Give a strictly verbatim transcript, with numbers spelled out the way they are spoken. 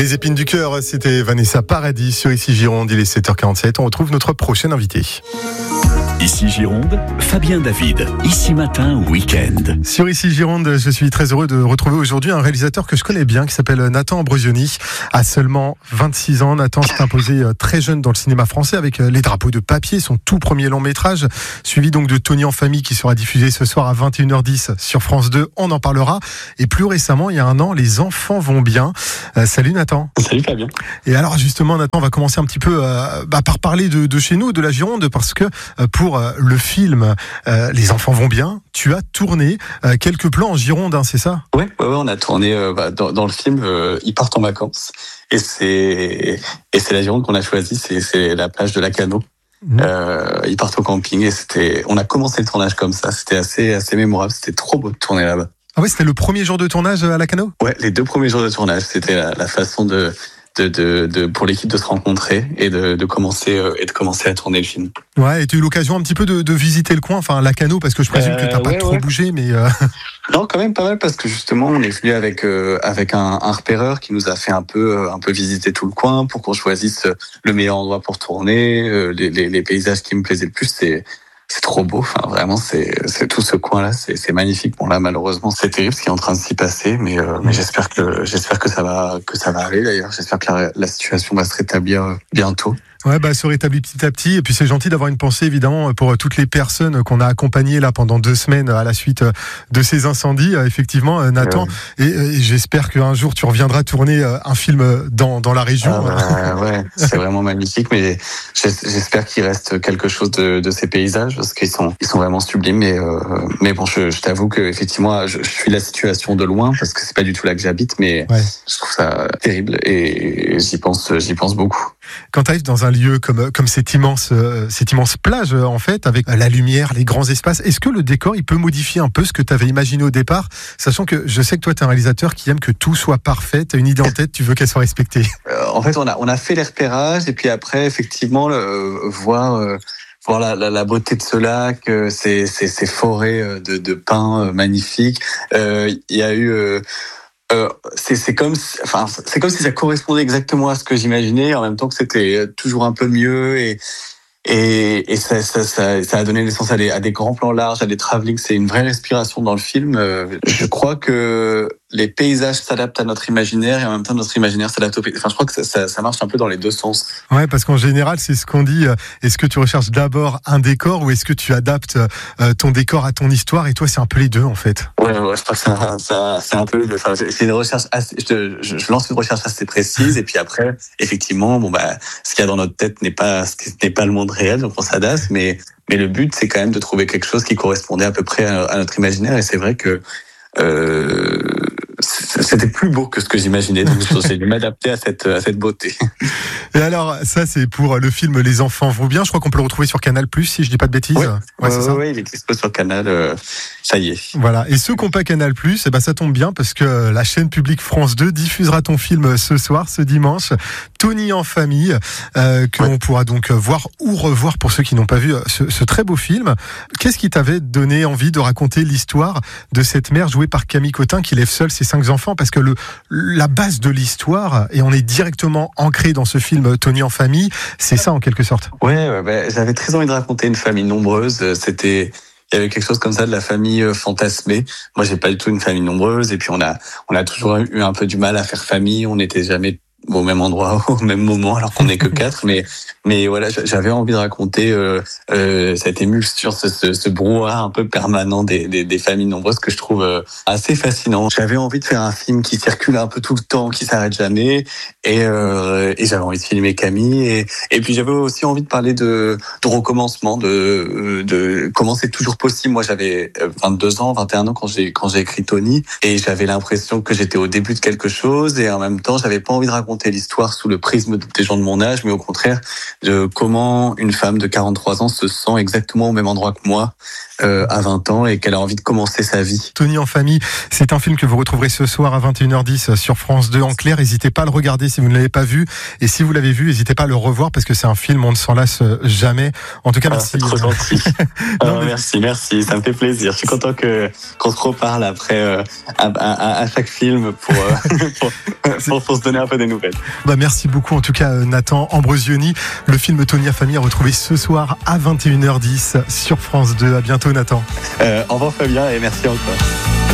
Les épines du cœur, c'était Vanessa Paradis sur Ici Gironde, il est sept heures quarante-sept. On retrouve notre prochain invité. Ici Gironde, Fabien David. Ici Matin, week-end. Sur Ici Gironde, je suis très heureux de retrouver aujourd'hui un réalisateur que je connais bien, qui s'appelle Nathan Ambrosioni. À seulement vingt-six ans, Nathan s'est imposé très jeune dans le cinéma français avec Les Drapeaux de papier, son tout premier long métrage, suivi donc de Tony en famille qui sera diffusé ce soir à vingt et une heures dix sur France deux. On en parlera. Et plus récemment, il y a un an, Les Enfants vont bien. Euh, salut Nathan. Salut Fabien. Et alors justement, Nathan, on va commencer un petit peu euh, bah, par parler de, de chez nous, de la Gironde, parce que euh, pour euh, le film euh, Les Enfants vont bien, tu as tourné euh, quelques plans en Gironde, hein, c'est ça ? Ouais, ouais, ouais, on a tourné euh, bah, dans, dans le film euh, Ils partent en vacances, et c'est et c'est la Gironde qu'on a choisie, c'est c'est la plage de Lacanau. Mmh. Euh, ils partent au camping et c'était, on a commencé le tournage comme ça, c'était assez assez mémorable, c'était trop beau de tourner là-bas. Ah ouais, c'était le premier jour de tournage à Lacanau ? Ouais, les deux premiers jours de tournage, c'était la, la façon de De, de, de, pour l'équipe de se rencontrer et de, de commencer euh, et de commencer à tourner le film. Ouais, et tu as eu l'occasion un petit peu de, de visiter le coin, enfin Lacanau, parce que je présume euh, que t'as pas ouais, trop ouais. bougé, mais euh... non, quand même pas mal, parce que justement on est venu avec euh, avec un, un repéreur qui nous a fait un peu un peu visiter tout le coin pour qu'on choisisse le meilleur endroit pour tourner. Euh, les, les, les paysages qui me plaisaient le plus, c'est c'est trop beau, enfin vraiment c'est c'est tout ce coin là, c'est c'est magnifique. Bon là malheureusement c'est terrible ce qui est en train de s'y passer, mais euh, mais j'espère que j'espère que ça va que ça va aller d'ailleurs. J'espère que la, la situation va se rétablir bientôt. Ouais, bah, se rétablit petit à petit. Et puis, c'est gentil d'avoir une pensée, évidemment, pour toutes les personnes qu'on a accompagnées là pendant deux semaines à la suite de ces incendies. Effectivement, Nathan. Ouais. Et, et j'espère qu'un jour, tu reviendras tourner un film dans, dans la région. Ah bah, ouais, c'est vraiment magnifique. Mais j'espère qu'il reste quelque chose de, de ces paysages parce qu'ils sont, ils sont vraiment sublimes. Mais, euh, mais bon, je, je t'avoue que, effectivement, je, je suis la situation de loin parce que c'est pas du tout là que j'habite, mais ouais. Je trouve ça terrible et j'y pense, j'y pense beaucoup. Quand tu arrives dans un lieu comme comme cette immense euh, cette immense plage en fait, avec la lumière, les grands espaces, est-ce que le décor il peut modifier un peu ce que tu avais imaginé au départ, sachant que je sais que toi tu es un réalisateur qui aime que tout soit parfait, tu as une idée en tête, tu veux qu'elle soit respectée. Euh, en fait, on a on a fait les repérages et puis après effectivement euh, voir euh, voir la, la, la beauté de ce lac, euh, ces, ces ces forêts de de pins euh, magnifiques. Il euh, y a eu euh, Euh, c'est, c'est comme, si, enfin, c'est comme si ça correspondait exactement à ce que j'imaginais, en même temps que c'était toujours un peu mieux et et, et ça, ça, ça, ça a donné naissance à des, à des grands plans larges, à des travelling. C'est une vraie respiration dans le film. Euh, je crois que les paysages s'adaptent à notre imaginaire et en même temps notre imaginaire s'adapte au pays. Enfin, je crois que ça, ça, ça marche un peu dans les deux sens. Ouais, parce qu'en général, c'est ce qu'on dit. Est-ce que tu recherches d'abord un décor ou est-ce que tu adaptes ton décor à ton histoire? Et toi, c'est un peu les deux, en fait. Ouais, ouais, je crois que ça, ça, c'est un peu. Enfin, c'est une recherche. Assez, je, je, je lance une recherche assez précise et puis après, effectivement, bon bah, ce qu'il y a dans notre tête n'est pas, ce n'est pas le monde réel, donc on s'adapte. Mais, mais le but, c'est quand même de trouver quelque chose qui correspondait à peu près à, à notre imaginaire. Et c'est vrai que. Euh, c'était plus beau que ce que j'imaginais, donc j'ai dû m'adapter à cette, à cette beauté. Et alors, ça c'est pour le film Les Enfants vont bien, je crois qu'on peut le retrouver sur Canal plus, si je dis pas de bêtises. Ouais, ouais, c'est ouais, ça. Ouais, il est dispo sur Canal, euh, ça y est. Voilà, et ceux qui n'ont pas Canal plus, eh ben, ça tombe bien parce que la chaîne publique France deux diffusera ton film ce soir, ce dimanche, Tony en famille, euh, que l'on ouais. pourra donc voir ou revoir pour ceux qui n'ont pas vu ce, ce très beau film. Qu'est-ce qui t'avait donné envie de raconter l'histoire de cette mère jouée par Camille Cotin qui élève seule ses cinq enfants? Parce que le, la base de l'histoire, et on est directement ancré dans ce film Tony en famille, c'est ça en quelque sorte. Ouais, ouais bah, j'avais très envie de raconter une famille nombreuse. C'était, il y avait quelque chose comme ça de la famille fantasmée. Moi, j'ai pas du tout une famille nombreuse, et puis on a, on a toujours eu un peu du mal à faire famille. On n'était jamais au même endroit, au même moment, alors qu'on n'est que quatre. Mais, mais voilà, j'avais envie de raconter euh, euh, cette émulsion, ce, ce, ce brouhaha un peu permanent des, des, des familles nombreuses que je trouve euh, assez fascinant. J'avais envie de faire un film qui circule un peu tout le temps, qui s'arrête jamais, et, euh, et j'avais envie de filmer Camille. Et, et puis j'avais aussi envie de parler de, de recommencement, de, de comment c'est toujours possible. Moi, j'avais vingt-deux ans, vingt et un ans quand j'ai quand j'ai écrit Tony, et j'avais l'impression que j'étais au début de quelque chose, et en même temps, j'avais pas envie de raconter l'histoire sous le prisme des gens de mon âge, mais au contraire de comment une femme de quarante-trois ans se sent exactement au même endroit que moi euh, à vingt ans et qu'elle a envie de commencer sa vie. Tony en famille, c'est un film que vous retrouverez ce soir à vingt et une heures dix sur France deux en clair. N'hésitez pas à le regarder si vous ne l'avez pas vu, et si vous l'avez vu, n'hésitez pas à le revoir parce que c'est un film, on ne s'en lasse jamais. En tout cas, ah, merci. C'est trop gentil. non, mais... Merci, merci, ça me fait plaisir. Je suis content que qu'on se reparle après euh, à, à, à chaque film pour, euh, pour, pour, pour se donner un peu des nouvelles. prochaine. Bah, merci beaucoup en tout cas Nathan Ambrosioni. Le film Tony en famille à retrouver ce soir à vingt et une heures dix sur France deux. À bientôt Nathan. Euh, au revoir Fabien et merci encore.